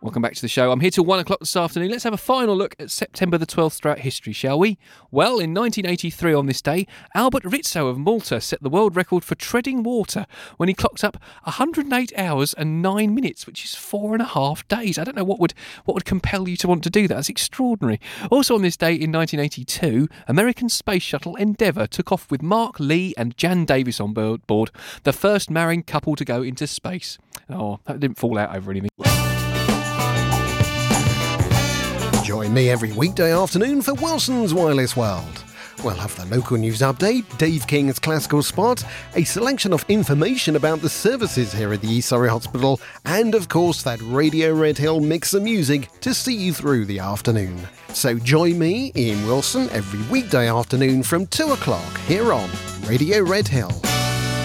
Welcome back to the show. I'm here till 1 o'clock this afternoon. Let's have a final look at September the 12th throughout history, shall we? Well, in 1983 on this day, Albert Rizzo of Malta set the world record for treading water when he clocked up 108 hours and 9 minutes, which is 4.5 days. I don't know what would compel you to want to do that. That's extraordinary. Also on this day in 1982, American space shuttle Endeavour took off with Mark Lee and Jan Davis on board, the first married couple to go into space. Oh, that didn't fall out over anything. Join me every weekday afternoon for Wilson's Wireless World. We'll have the local news update, Dave King's classical spot, a selection of information about the services here at the East Surrey Hospital, and of course that Radio Red Hill mix of music to see you through the afternoon. So join me, Ian Wilson, every weekday afternoon from 2 o'clock here on Radio Red Hill.